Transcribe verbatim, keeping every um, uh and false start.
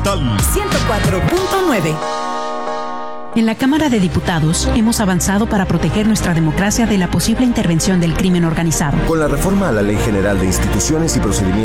Monumental ciento cuatro punto nueve. En la Cámara de Diputados hemos avanzado para proteger nuestra democracia de la posible intervención del crimen organizado. Con la reforma a la Ley General de Instituciones y Procedimientos